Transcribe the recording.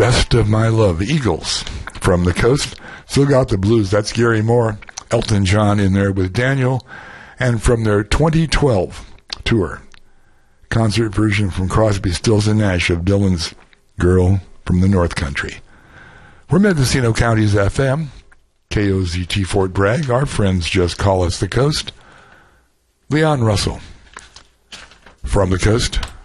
Best of My Love. Eagles from the coast. Still got the blues. That's Gary Moore, Elton John in there with Daniel. And from their 2012 tour, concert version from Crosby, Stills, and Nash of Dylan's Girl from the North Country. We're Mendocino County's FM, KOZT Fort Bragg. Our friends just call us the coast. Leon Russell from the coast.